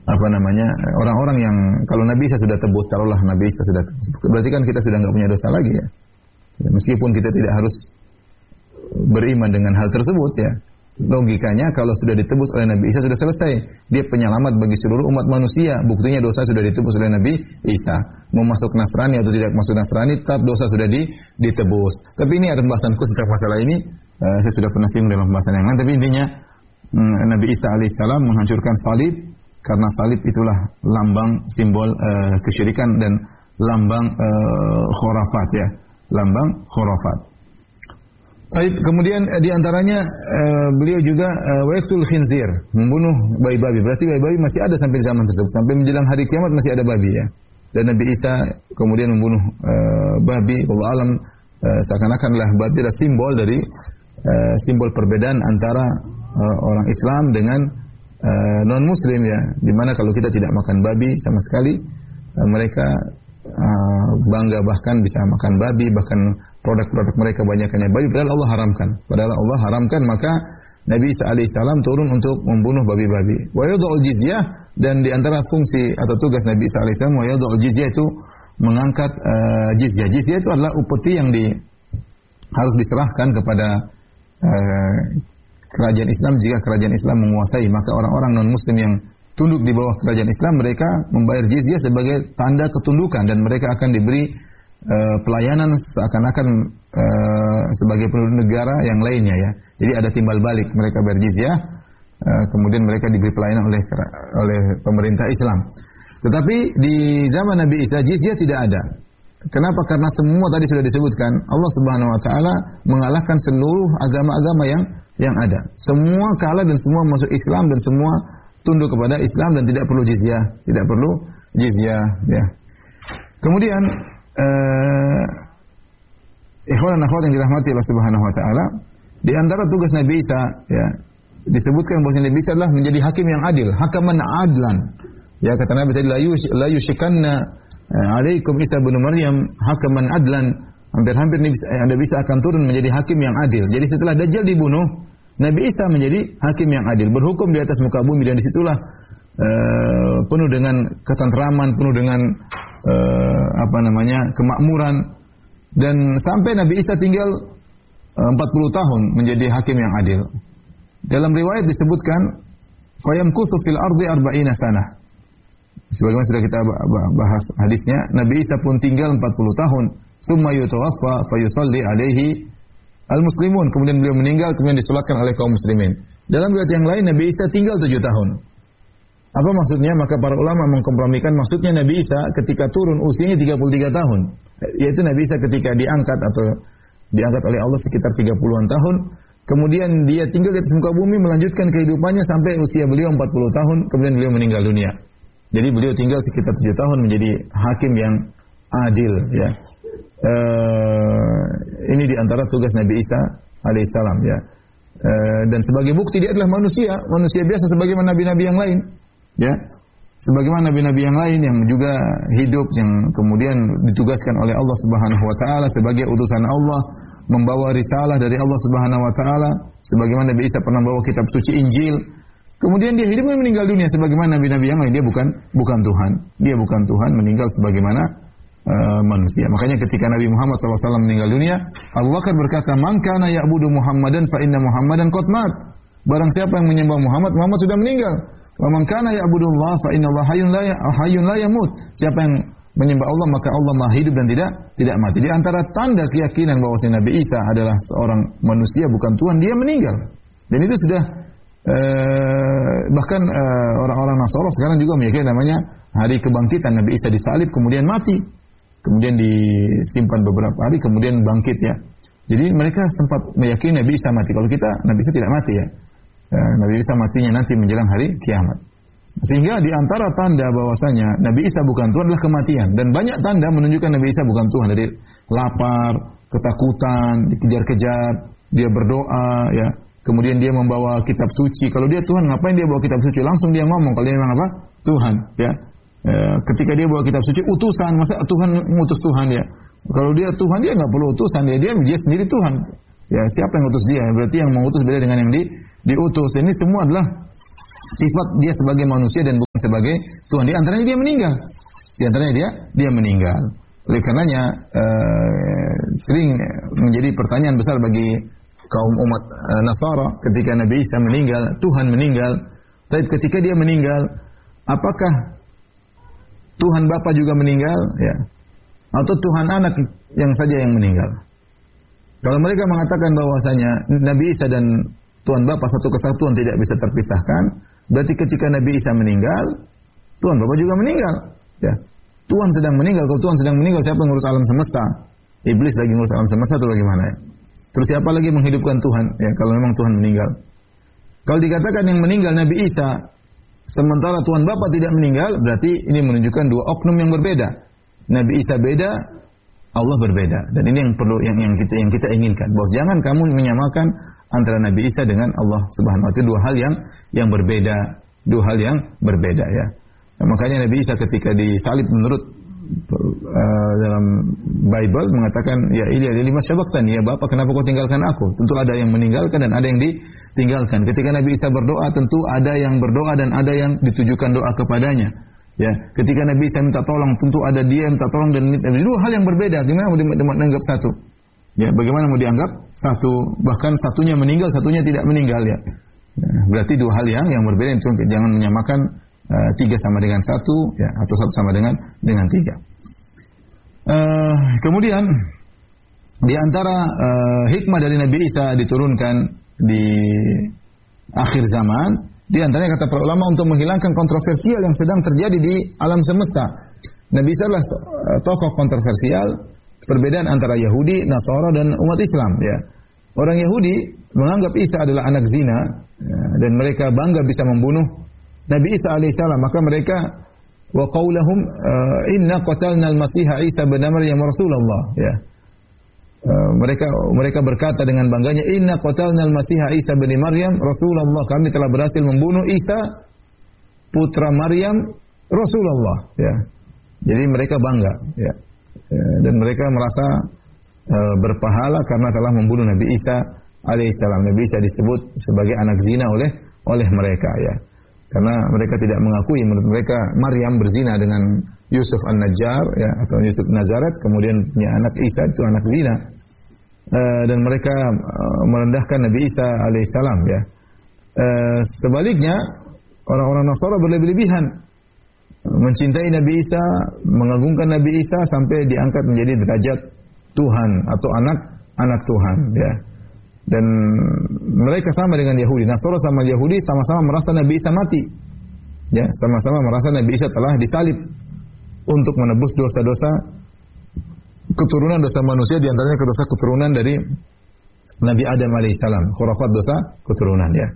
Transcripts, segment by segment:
orang-orang yang kalau Nabi Isa sudah tebus, taruhlah Nabi Isa sudah tebus, berarti kan kita sudah enggak punya dosa lagi ya. Meskipun kita tidak harus beriman dengan hal tersebut ya. Logikanya kalau sudah ditebus oleh Nabi Isa sudah selesai. Dia penyelamat bagi seluruh umat manusia. Buktinya dosa sudah ditebus oleh Nabi Isa. Mau masuk Nasrani atau tidak masuk Nasrani, tetap dosa sudah ditebus. Tapi ini ada pembahasan khusus tentang masalah ini. Saya sudah pernah singgung dalam pembahasan yang lain. Tapi intinya Nabi Isa alaihissalam menghancurkan salib karena salib itulah lambang simbol kesyirikan dan lambang khurafat ya. Lambang khurafat. Kemudian di antaranya beliau juga waqtul khinzir, membunuh babi-babi. Berarti babi-babi masih ada sampai zaman tersebut, sampai menjelang hari kiamat masih ada babi ya. Dan Nabi Isa kemudian membunuh babi. Allah alam seakan-akanlah babi adalah simbol dari simbol perbedaan antara orang Islam dengan non Muslim ya. Dimana kalau kita tidak makan babi sama sekali, mereka bangga bahkan bisa makan babi, bahkan produk-produk mereka banyakannya babi, padahal Allah haramkan. Padahal Allah haramkan, maka Nabi Isa alaihissalam turun untuk membunuh babi-babi. Wa yadhul jizyah, dan di antara fungsi atau tugas Nabi Isa alaihissalam wa yadhul jizyah itu mengangkat jizyah. Jizyah itu adalah upeti yang harus diserahkan kepada kerajaan Islam. Jika kerajaan Islam menguasai, maka orang-orang non-muslim yang tunduk di bawah kerajaan Islam, mereka membayar jizyah sebagai tanda ketundukan, dan mereka akan diberi pelayanan seakan-akan sebagai penduduk negara yang lainnya ya. Jadi ada timbal balik, mereka bayar jizyah, kemudian mereka diberi pelayanan oleh pemerintah Islam. Tetapi di zaman Nabi Isa jizyah tidak ada. Kenapa? Karena semua tadi sudah disebutkan, Allah Subhanahu wa taala mengalahkan seluruh agama-agama yang ada. Semua kalah dan semua masuk Islam dan semua tunduk kepada Islam dan tidak perlu jizyah ya. Kemudian ikhwan dan akhwat yang dirahmati Allah Subhanahu wa taala, di antara tugas Nabi Isa ya, disebutkan bahwa Nabi Isa adalah menjadi hakim yang adil, hakaman adlan. Ya, kata Nabi tadi la yushikanna alaikum Isa bin Maryam hakaman adlan. Hampir-hampir Nabi Isa akan turun menjadi hakim yang adil. Jadi setelah Dajjal dibunuh, Nabi Isa menjadi hakim yang adil, berhukum di atas muka bumi, dan disitulah penuh dengan ketentraman, penuh dengan kemakmuran, dan sampai Nabi Isa tinggal 40 tahun menjadi hakim yang adil. Dalam riwayat disebutkan qayamkuthu fil ardi 40 sanah. Sebagaimana sudah kita bahas hadisnya, Nabi Isa pun tinggal 40 tahun. Summa yutawaffa fayusalli alaihi al-muslimun, kemudian beliau meninggal, kemudian disolatkan oleh kaum muslimin. Dalam riwayat yang lain Nabi Isa tinggal 7 tahun. Apa maksudnya? Maka para ulama mengkompromikan maksudnya Nabi Isa ketika turun usianya 33 tahun. Yaitu Nabi Isa ketika diangkat oleh Allah sekitar 30-an tahun, kemudian dia tinggal di atas muka bumi melanjutkan kehidupannya sampai usia beliau 40 tahun, kemudian beliau meninggal dunia. Jadi beliau tinggal sekitar 7 tahun menjadi hakim yang adil ya. Ini di antara tugas Nabi Isa alaihissalam ya. Dan sebagai bukti dia adalah manusia biasa sebagaimana nabi-nabi yang lain ya. Sebagaimana nabi-nabi yang lain yang juga hidup, yang kemudian ditugaskan oleh Allah Subhanahu wa taala sebagai utusan Allah, membawa risalah dari Allah Subhanahu wa taala, sebagaimana Nabi Isa pernah membawa kitab suci Injil. Kemudian dia hidup dan meninggal dunia sebagaimana nabi-nabi yang lain. Dia bukan Tuhan. Dia bukan Tuhan, meninggal sebagaimana manusia. Makanya ketika Nabi Muhammad SAW meninggal dunia, Abu Bakar berkata, "Man kana ya'budu Muhammadan fa inna Muhammadan qad mat." Barang siapa yang menyembah Muhammad, Muhammad sudah meninggal. "Wa man kana ya'budu Allah fa inna Allah hayyun la yamut." Siapa yang menyembah Allah, maka Allah Maha hidup dan tidak mati. Di antara tanda keyakinan bahwa Nabi Isa adalah seorang manusia bukan Tuhan, dia meninggal. Dan itu sudah bahkan orang-orang Nasrani sekarang juga meyakini namanya hari kebangkitan. Nabi Isa disalib kemudian mati. Kemudian disimpan beberapa hari, kemudian bangkit ya. Jadi mereka sempat meyakini Nabi Isa mati. Kalau kita, Nabi Isa tidak mati ya. Nabi Isa matinya nanti menjelang hari kiamat. Sehingga di antara tanda bahwasanya Nabi Isa bukan Tuhan adalah kematian. Dan banyak tanda menunjukkan Nabi Isa bukan Tuhan. Dari lapar, ketakutan, dikejar-kejar, dia berdoa ya. Kemudian dia membawa kitab suci. Kalau dia Tuhan, ngapain dia bawa kitab suci? Langsung dia ngomong kalau dia memang apa? Tuhan ya. Ketika dia bawa kitab suci, utusan, masa Tuhan mengutus Tuhan ya? Kalau dia Tuhan, dia nggak perlu utusan, dia sendiri Tuhan. Ya, siapa yang utus dia? Berarti yang mengutus beda dengan yang diutus. Ini semua adalah sifat dia sebagai manusia dan bukan sebagai Tuhan. Di antaranya dia meninggal. Di antaranya dia meninggal. Oleh karenanya sering menjadi pertanyaan besar bagi kaum umat Nasara ketika Nabi Isa meninggal, Tuhan meninggal. Tapi ketika dia meninggal, apakah Tuhan Bapa juga meninggal? Ya. Atau Tuhan Anak yang saja yang meninggal? Kalau mereka mengatakan bahwasanya Nabi Isa dan Tuhan Bapa satu kesatuan tidak bisa terpisahkan, berarti ketika Nabi Isa meninggal, Tuhan Bapa juga meninggal. Ya. Tuhan sedang meninggal. Kalau Tuhan sedang meninggal, siapa yang ngurus alam semesta? Iblis lagi ngurus alam semesta atau bagaimana? Ya? Terus siapa lagi menghidupkan Tuhan? Ya, kalau memang Tuhan meninggal. Kalau dikatakan yang meninggal Nabi Isa, sementara Tuhan Bapa tidak meninggal, berarti ini menunjukkan dua oknum yang berbeda. Nabi Isa beda, Allah berbeda. Dan ini yang perlu yang kita inginkan. Bahwa jangan kamu menyamakan antara Nabi Isa dengan Allah Subhanahu wa taala. Dua hal yang berbeda, dua hal yang berbeda ya. Nah, makanya Nabi Isa ketika disalib menurut dalam Bible mengatakan, ya Ilya lima syabaqtani, ya Bapa kenapa kau tinggalkan aku? Tentu ada yang meninggalkan dan ada yang ditinggalkan. Ketika Nabi Isa berdoa, tentu ada yang berdoa dan ada yang ditujukan doa kepadanya. Ya, ketika Nabi Isa minta tolong, tentu ada dia yang minta tolong dan dua hal yang berbeda. Gimana mau dianggap satu? Ya, bagaimana mau dianggap satu? Bahkan satunya meninggal, satunya tidak meninggal ya. Nah, berarti dua hal yang berbeda. Itu jangan menyamakan tiga sama dengan satu, ya, atau satu sama dengan tiga. Kemudian di antara hikmah dari Nabi Isa diturunkan di akhir zaman, di antaranya kata para ulama untuk menghilangkan kontroversial yang sedang terjadi di alam semesta. Nabi Isa adalah tokoh kontroversial, perbedaan antara Yahudi, Nasara dan umat Islam. Ya, orang Yahudi menganggap Isa adalah anak zina, ya, dan mereka bangga bisa membunuh Nabi Isa alaihissalam. Maka mereka wa qaulahum inna qatalna al-Masiha Isa bin Maryam Rasulullah. Ya. Mereka berkata dengan bangganya, inna qatalna al-Masiha Isa bin Maryam Rasulullah. Kami telah berhasil membunuh Isa putra Maryam Rasulullah. Ya. Jadi mereka bangga. Ya. Dan mereka merasa berpahala karena telah membunuh Nabi Isa alaihissalam. Nabi Isa disebut sebagai anak zina oleh mereka. Ya. Karena mereka tidak mengakui, menurut mereka Maryam berzina dengan Yusuf An-Najjar, ya, atau Yusuf Nazaret, kemudian punya anak Isa itu anak zina, dan mereka merendahkan Nabi Isa alaihissalam. Ya. Sebaliknya orang-orang Nasara berlebih-lebihan mencintai Nabi Isa, mengagungkan Nabi Isa sampai diangkat menjadi derajat Tuhan atau anak Tuhan. Ya. Dan mereka sama dengan Yahudi. Nasara sama Yahudi sama-sama merasa Nabi Isa mati. Ya, sama-sama merasa Nabi Isa telah disalib untuk menebus dosa-dosa keturunan dosa manusia, di antaranya dosa keturunan dari Nabi Adam alaihissalam, khurafat dosa keturunan ya.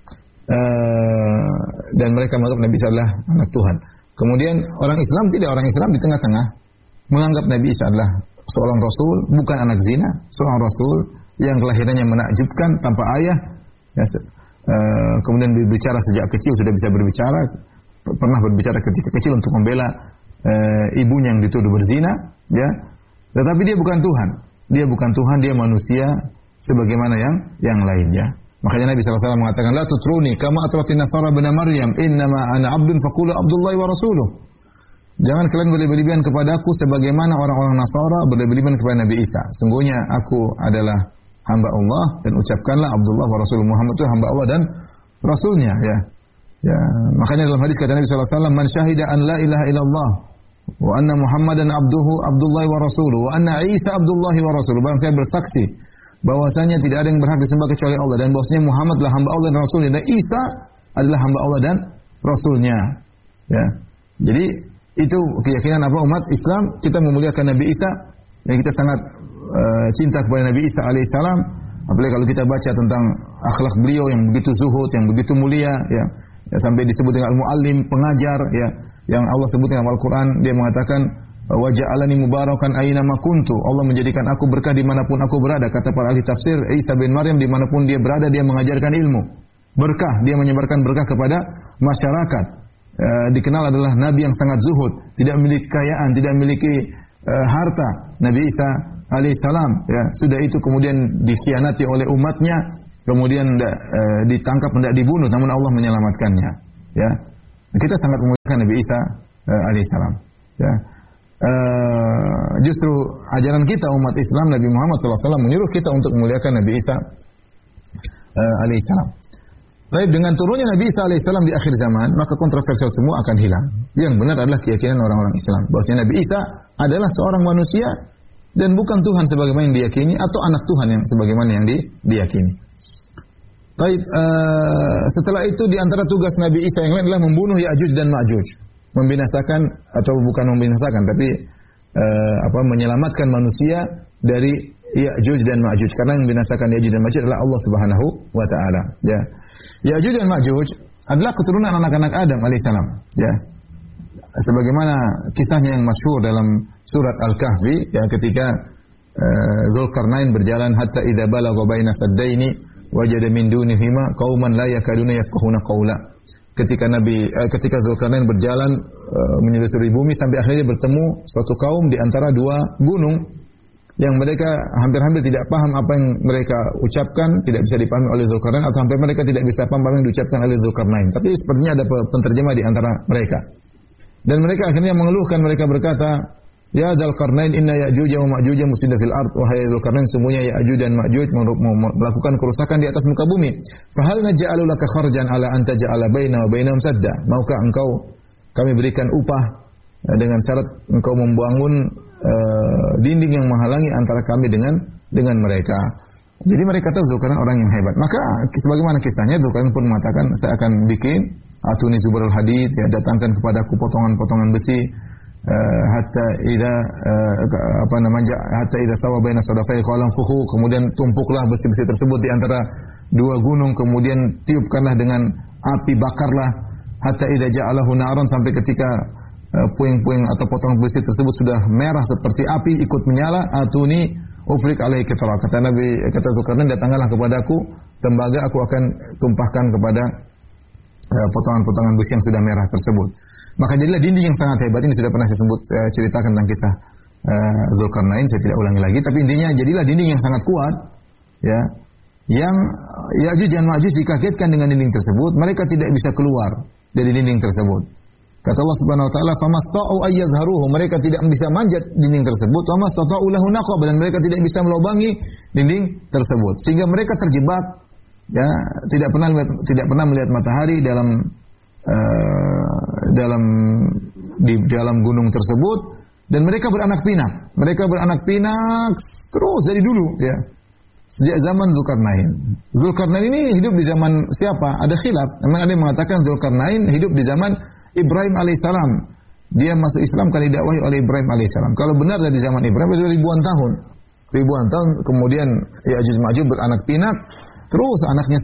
Dan mereka menganggap Nabi Isa adalah anak Tuhan. Kemudian orang Islam di tengah-tengah menganggap Nabi Isa adalah seorang rasul, bukan anak zina, seorang rasul yang kelahirannya menakjubkan tanpa ayah, ya, kemudian berbicara sejak kecil sudah bisa berbicara, pernah berbicara ketika kecil untuk membela ibunya yang dituduh berzina, ya. Tetapi dia bukan Tuhan, dia manusia sebagaimana yang lainnya. Makanya Nabi SAW mengatakan, la tutruni kama atratin Nasara bin Maryam, innama ana abdun faqulu Abdullahi wa rasuluh. Jangan kalian berlebihan kepadaku sebagaimana orang-orang Nasara berlebihan kepada Nabi Isa. Sungguhnya aku adalah hamba Allah, dan ucapkanlah Abdullah wa Rasul. Muhammad itu hamba Allah dan Rasulnya. Ya. Ya. Makanya dalam hadis kata Nabi SAW, man syahida an la ilaha illallah wa anna Muhammadan Abdullahi wa Rasuluh wa anna Isa Abdullahi wa Rasuluh. Barang saya bersaksi bahwasanya tidak ada yang berhak disembah kecuali Allah, dan bahwasanya Muhammad adalah hamba Allah dan Rasulnya, dan Isa adalah hamba Allah dan Rasulnya. Ya. Jadi itu keyakinan apa umat Islam, kita memuliakan Nabi Isa dan kita sangat cinta kepada Nabi Isa alaihissalam. Apalagi kalau kita baca tentang akhlak beliau yang begitu zuhud, yang begitu mulia, ya sampai disebut dengan al-muallim, pengajar, ya, yang Allah sebut dalam Al-Quran. Dia mengatakan wa ja'alani mubarakan aina ma kuntu. Allah menjadikan aku berkah dimanapun aku berada. Kata para ahli tafsir, Isa bin Maryam dimanapun dia berada dia mengajarkan ilmu, berkah, dia menyebarkan berkah kepada masyarakat. Dikenal adalah Nabi yang sangat zuhud, tidak memiliki kekayaan, tidak memiliki harta. Nabi Isa alaihissalam, ya, sudah itu kemudian dikhianati oleh umatnya, kemudian ditangkap, hendak dibunuh, namun Allah menyelamatkannya. ya. Kita sangat memuliakan Nabi Isa alaihissalam. Ya. Justru ajaran kita umat Islam, Nabi Muhammad SAW menyuruh kita untuk memuliakan Nabi Isa alaihissalam. Tapi dengan turunnya Nabi Isa alaihissalam di akhir zaman, maka kontroversial semua akan hilang. Yang benar adalah keyakinan orang-orang Islam bahwasanya Nabi Isa adalah seorang manusia dan bukan Tuhan sebagaimana yang diyakini, atau anak Tuhan yang sebagaimana yang diyakini. Baik, setelah itu di antara tugas Nabi Isa yang lain adalah membunuh Ya'juj dan Ma'juj, membinasakan atau bukan membinasakan, tapi menyelamatkan manusia dari Ya'juj dan Ma'juj, karena yang membinasakan Ya'juj dan Ma'juj adalah Allah Subhanahu wa taala, ya. Ya'juj dan Ma'juj adalah keturunan anak-anak Adam alaihissalam, ya. Sebagaimana kisahnya yang masyhur dalam surat Al-Kahfi, ya, ketika Dzulqarnain berjalan hatta idza balagha baina saddaini wajada min dunihima qauman la yakaduna yafqahuna qawla. Ketika Dzulqarnain berjalan menyusuri bumi sampai akhirnya bertemu suatu kaum di antara dua gunung yang mereka hampir-hampir tidak paham apa yang mereka ucapkan, tidak bisa dipahami oleh Dzulqarnain, atau hampir mereka tidak bisa paham apa yang diucapkan oleh Dzulqarnain. Tapi sepertinya ada penterjemah di antara mereka. Dan mereka akhirnya mengeluhkan, mereka berkata, "Ya Dzulqarnain, inna Ya'juj wa Ma'juj mufsidun fil ard." Wahai Dzulqarnain, sesungguhnya Ya'juj dan Ma'juj melakukan kerusakan di atas muka bumi. Fa hal naj'alu laka kharjan ala an taj'ala baina wa bainahum sadda? Maukah engkau kami berikan upah dengan syarat engkau membangun dinding yang menghalangi antara kami dengan mereka. Jadi mereka tahu Dzulqarnain orang yang hebat. Maka sebagaimana kisahnya, Dzulqarnain pun mengatakan, saya akan bikin atuni zubarul hadid, ya, datangkan kepadaku potongan-potongan besi, hatta idza sawa baina sadafai qalam fuhu, kemudian tumpuklah besi-besi tersebut di antara dua gunung, kemudian tiupkanlah dengan api, bakarlah hatta idza ja'alahu naran, sampai ketika puing-puing atau potongan besi tersebut sudah merah seperti api ikut menyala, atuni ufrik alaihi qitra, kata Dzulqarnain, datanglah kepadaku tembaga, aku akan tumpahkan kepada potongan-potongan besi yang sudah merah tersebut. Maka jadilah dinding yang sangat hebat. Ini sudah pernah saya ceritakan tentang kisah Dzulqarnain, saya tidak ulangi lagi, tapi intinya jadilah dinding yang sangat kuat, ya, yang Ya'juj dan Ma'juj dikagetkan dengan dinding tersebut, mereka tidak bisa keluar dari dinding tersebut. Kata Allah Subhanahu wa taala, "Famasta'u ayyadhharuhu." Mereka tidak bisa manjat dinding tersebut, wa mastata'u lahu naqab, dan mereka tidak bisa melobangi dinding tersebut. Sehingga mereka terjebak, ya, tidak pernah melihat matahari di dalam gunung tersebut, dan mereka beranak pinak. Mereka beranak pinak terus dari dulu, ya. Sejak zaman Dzulqarnain. Dzulqarnain ini hidup di zaman siapa? Ada khilaf. Memang ada yang mengatakan Dzulqarnain hidup di zaman Ibrahim alaihissalam. Dia masuk Islam karena didakwahi oleh Ibrahim alaihissalam. Kalau benar dari zaman Ibrahim itu ribuan tahun. Kemudian Ya'juj Ma'juj beranak pinak, terus anaknya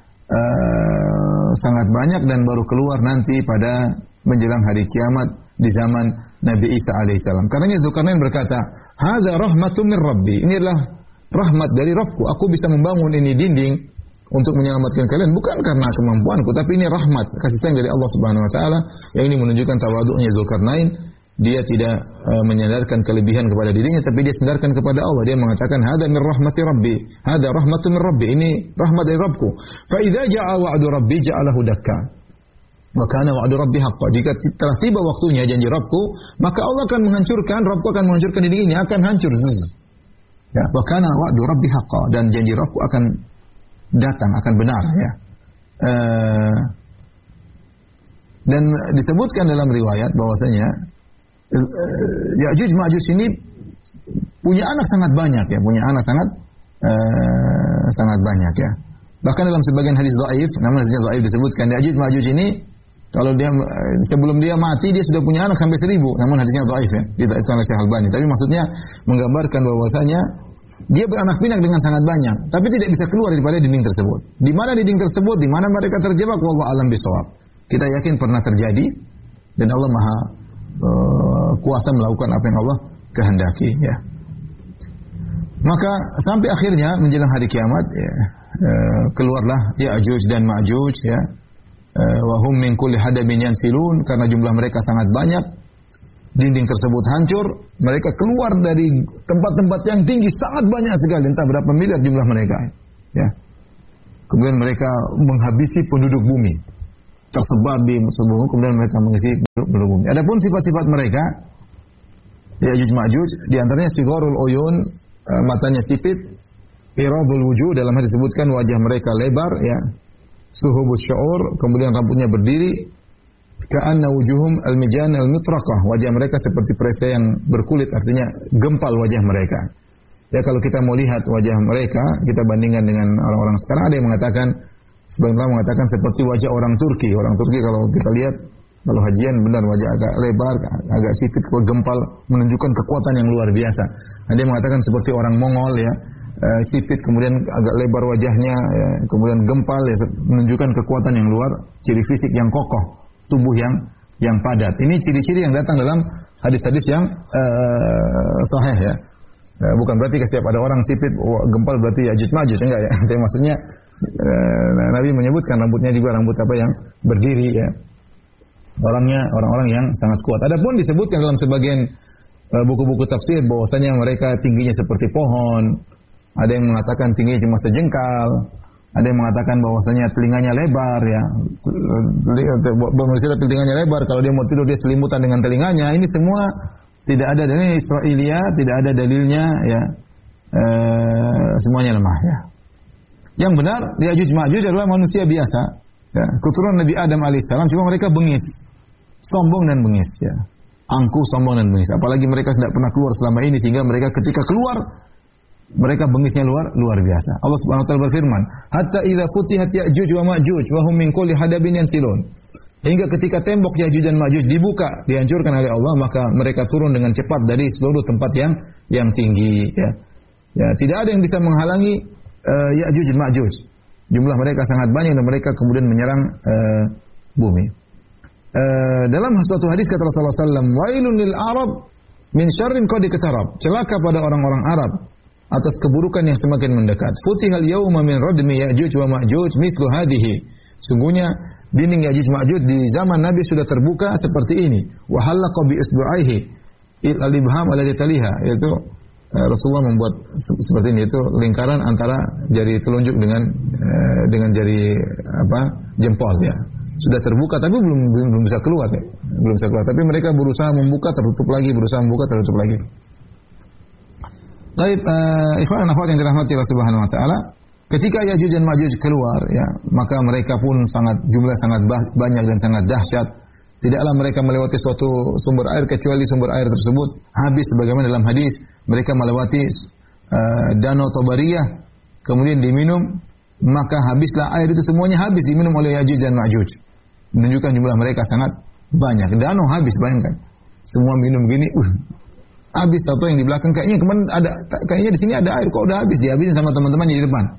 sangat banyak, dan baru keluar nanti pada menjelang hari kiamat di zaman Nabi Isa alaihissalam. Karena Dzulqarnain berkata, "Hadza rahmatun min Rabbi." Ini adalah rahmat dari Rabbku. Aku bisa membangun ini dinding untuk menyelamatkan kalian bukan karena kemampuanku, tapi ini rahmat, kasih sayang dari Allah Subhanahu wa taala. Yang ini menunjukkan tawadhu'nya Dzulqarnain. Dia tidak menyandarkan kelebihan kepada dirinya, tapi dia sandarkan kepada Allah. Dia mengatakan, "Hadza min rahmati Rabbi." Hadza rahmatun min Rabbi. Ini rahmat dari Rabbku. Fa idza ja'a wa'du Rabbi ja'alahu dakka. Wa kana wa'du Rabbi haqqan. Jika telah tiba waktunya janji Rabbku, maka Allah akan menghancurkan, Rabbku akan menghancurkan dinding ini, akan hancur. Ya, wa kana wa'du Rabbi haqqan, dan janji Rabbku akan datang, akan benar, ya. Dan disebutkan dalam riwayat bahwasanya Ya'juj Ma'juj ini punya anak sangat banyak, ya, sangat banyak, ya. Bahkan dalam sebagian hadis dhaif, namun hadisnya dhaif, disebutkan Ya'juj Ma'juj ini kalau dia sebelum dia mati dia sudah punya anak sampai 1000, namun hadisnya dhaif, ya, didhaifkan oleh Syekh Albani. Tapi maksudnya menggambarkan bahwasanya dia beranak pinak dengan sangat banyak, tapi tidak bisa keluar daripada dinding tersebut. Di mana dinding tersebut, di mana mereka terjebak, wallahu alam bisawab. Kita yakin pernah terjadi, dan Allah Maha kuasa melakukan apa yang Allah kehendaki, ya. Maka sampai akhirnya menjelang hari kiamat, ya, keluarlah Ya'juj dan Ma'juj, ya. Wa hum min kulli hadabin yansilun, karena jumlah mereka sangat banyak. Dinding tersebut hancur, mereka keluar dari tempat-tempat yang tinggi sangat banyak sekali, entah berapa miliar jumlah mereka, ya. Kemudian mereka menghabisi penduduk bumi. tersebar di seluruh bumi, kemudian mereka mengisi seluruh bumi. Adapun sifat-sifat mereka, Ya'juj Ma'juj, di antaranya sigharul uyun, matanya sipit, iradul wujuh, dalam hadis disebutkan wajah mereka lebar, ya, suhubus syu'ur, kemudian rambutnya berdiri, ka'anna wujuhum al-mijan al-mitraqah, wajah mereka seperti perisai yang berkulit, artinya gempal wajah mereka. Ya, kalau kita mau lihat wajah mereka, kita bandingkan dengan orang-orang sekarang, ada yang mengatakan, sebagian orang mengatakan seperti wajah orang Turki. Orang Turki kalau kita lihat, kalau hajian benar wajah agak lebar, agak sipit, gempal, menunjukkan kekuatan yang luar biasa. Ada yang mengatakan seperti orang Mongol, ya, sipit, kemudian agak lebar wajahnya, ya, kemudian gempal, ya, menunjukkan kekuatan yang luar, ciri fisik yang kokoh, tubuh yang padat. Ini ciri-ciri yang datang dalam hadis-hadis yang sahih, ya. Bukan berarti setiap ada orang sipit, gempal berarti Ya'juj Ma'juj, enggak, ya. Tapi maksudnya Nabi menyebutkan rambutnya juga rambut apa yang berdiri, ya. Orang-orang yang sangat kuat. Adapun disebutkan dalam sebagian buku-buku tafsir bahwasanya mereka tingginya seperti pohon. Ada yang mengatakan tingginya cuma sejengkal. Ada yang mengatakan bahwasanya telinganya lebar, ya. Manusia telinganya lebar, kalau dia mau tidur dia selimutan dengan telinganya. Ini semua tidak ada dalilnya Israiliyah, tidak ada dalilnya, ya. Semuanya lemah, ya. Yang benar, Ya'juj Ma'juj adalah manusia biasa, ya. Keturunan Nabi Adam alaihissalam, cuma mereka bengis, sombong dan bengis, ya. Angkuh, sombong dan bengis. Apalagi mereka tidak pernah keluar selama ini, sehingga mereka ketika keluar, mereka bengisnya luar biasa. Allah Subhanahu wa taala berfirman, "Hatta idza futihat Ya'juj wa Ma'juj wa hum min kulli hadabin yansilun." Hingga ketika tembok Ya'juj dan Ma'juj dibuka, dihancurkan oleh Allah, maka mereka turun dengan cepat dari seluruh tempat yang tinggi, ya. Ya, tidak ada yang bisa menghalangi Ya'juj dan Ma'juj. Jumlah mereka sangat banyak dan mereka kemudian menyerang bumi. Dalam suatu hadis kata Rasulullah SAW, "Wailun lil Arab min syarrin qad iqtarab." Celaka pada orang-orang Arab atas keburukan yang semakin mendekat. Futihal yawma min radmi Ya'juj wa Ma'juj mithlu hadhihi. Sungguhnya dinding Ya'juj Ma'juj di zaman Nabi sudah terbuka seperti ini. Wa halaqa bi isbu'aihi al-ibham allati taliha, yaitu Rasulullah membuat seperti ini, itu lingkaran antara jari telunjuk dengan jari jempol, ya. Sudah terbuka tapi belum bisa keluar, ya. Belum bisa keluar. Tapi mereka berusaha membuka, tertutup lagi, berusaha membuka, tertutup lagi. Baik, ikhwan dan akhwat yang dirahmati Allah Subhanahu wa taala, ketika Ya'juj dan Ma'juj keluar, ya, maka mereka pun jumlah sangat banyak dan sangat dahsyat. Tidaklah mereka melewati suatu sumber air kecuali sumber air tersebut habis, sebagaimana dalam hadis mereka melewati danau Tabariyah, kemudian diminum, maka habislah air itu, semuanya habis diminum oleh Ya'juj dan Ma'juj. Menunjukkan jumlah mereka sangat banyak. Danau habis, bayangkan. Semua minum gini, habis. Atau yang di belakang kayaknya di sini ada air, kok udah habis, dihabisin sama teman-temannya di depan.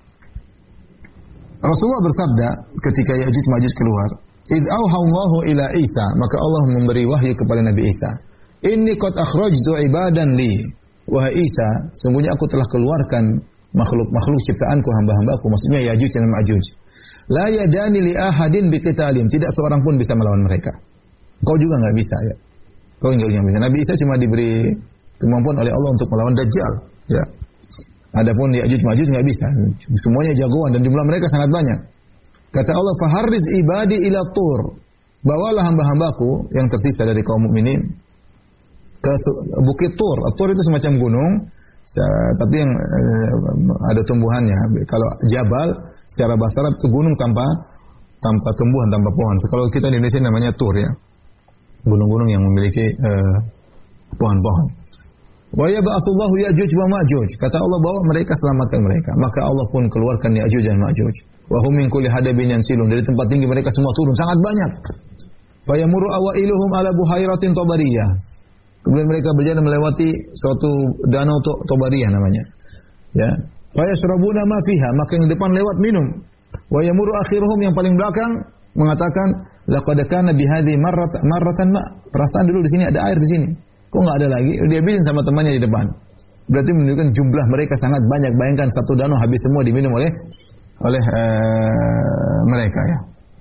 Rasulullah bersabda ketika Ya'juj Ma'juj keluar, "Idz auha Allahu ila Isa," maka Allah memberi wahyu kepada Nabi Isa. "Inni qad akhrajtu ibadan li." Wahai Isa, sungguhnya aku telah keluarkan makhluk ciptaanku, hamba-hambaku, maksudnya Ya'juj dan Ma'juj. La yadani li ahadin biqitalin, tidak seorang pun bisa melawan mereka. Kau juga enggak bisa, ya. Kau enggak bisa. Nabi Isa cuma diberi kemampuan oleh Allah untuk melawan Dajjal, ya. Adapun Ya'juj Ma'juj enggak bisa. Semuanya jagoan dan jumlah mereka sangat banyak. Kata Allah, "Faharriz ibadi ila tur." Bawalah hamba-hambaku yang tersisa dari kaum mukminin ke bukit Tur. Tur itu semacam gunung, tapi yang ada tumbuhannya. Kalau Jabal secara bahasa Arab itu gunung tanpa tumbuhan, tanpa pohon. Kalau kita di Indonesia namanya Tur, ya. Gunung-gunung yang memiliki pohon-pohon. Wa yab'atsullahu Ya'juj wa Ma'juj. Kata Allah, bawa mereka, selamatkan mereka. Maka Allah pun keluarkan Ya'juj dan Ma'juj. Wa hum min kulli hadabin yansilun. Dari tempat tinggi mereka semua turun, sangat banyak. Fa yamurru awailuhum ala buhairatin Tabariyah. Kemudian mereka berjalan melewati suatu danau Tabariyah namanya. Ya. Fa yashrabuna ma fiha, maka yang depan lewat minum. Wa yamurru akhiruhum, yang paling belakang mengatakan, laqad kana bi hadhi marratan ma. Perasaan dulu di sini ada air di sini. Kok enggak ada lagi? Dia habisin sama temannya di depan. Berarti menunjukkan jumlah mereka sangat banyak. Bayangkan satu danau habis semua diminum oleh mereka, ya.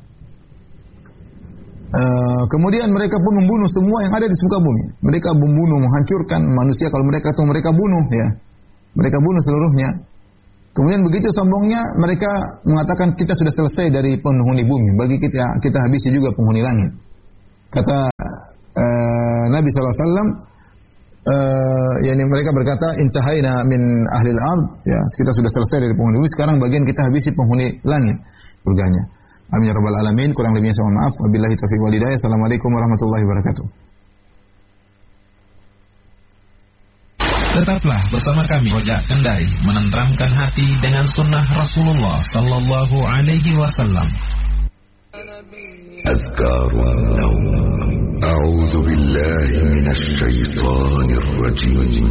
Kemudian mereka pun membunuh semua yang ada di muka bumi. Mereka membunuh, menghancurkan manusia. Kalau mereka tahu, mereka bunuh, ya. Mereka bunuh seluruhnya. Kemudian begitu sombongnya mereka mengatakan kita sudah selesai dari penghuni bumi, bagi kita habisi juga penghuni langit. Kata Nabi SAW, yakni mereka berkata intahaina min ahlil ard, ya kita sudah selesai dari penghuni bumi, sekarang bagian kita habisi penghuni langit surganya. Amin ya rabbal alamin. Kurang lebihnya saya mohon maaf. Wabillahi taufiq wal hidayah. Assalamualaikum warahmatullahi wabarakatuh. Tetaplah bersama kami Rojak Kendari, menenteramkan hati dengan sunnah Rasulullah sallallahu alaihi wasallam. Azkarun Naum. A'udzu billahi minasy syaithanir rajim.